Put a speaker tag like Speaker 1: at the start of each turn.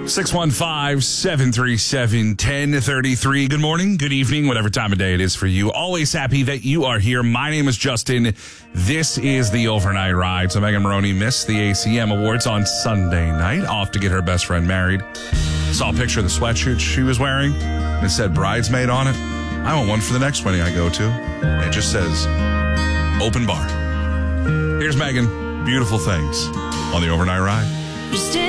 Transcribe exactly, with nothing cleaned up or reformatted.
Speaker 1: six one five, seven three seven, one zero three three. Good morning, good evening, whatever time of day it is for you. Always happy that you are here. My name is Justin. This is the Overnight Ride. So Megan Maroney missed the A C M Awards on Sunday night, off to get her best friend married. Saw a picture of the sweatshirt she was wearing. It said bridesmaid on it. I want one for the next wedding I go to. It just says open bar. Here's Megan. Beautiful things on the Overnight Ride.